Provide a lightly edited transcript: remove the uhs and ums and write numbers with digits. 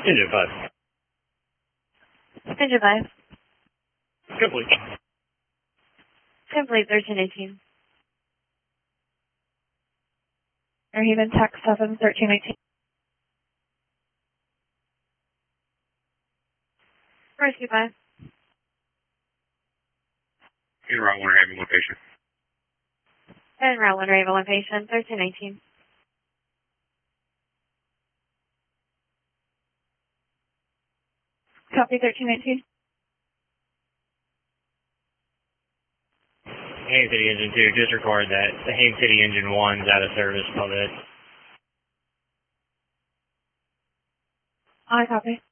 Engine 5. Engine 5. Complete. Complete 1318. Airhaven Tech 7, 1318. Rescue 5. In Route 1 Airhaven location. And Route 1 Raven 1 patient, 1318. Copy 1318. Haines City Engine 2, just record that. The Haines City Engine 1 is out of service, all that. I copy.